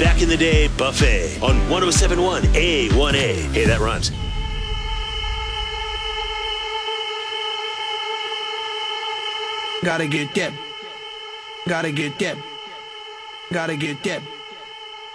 Back in the Day Buffet on 107.1 A1A. Hey, that rhymes. Gotta get that. Gotta get that. Gotta get that.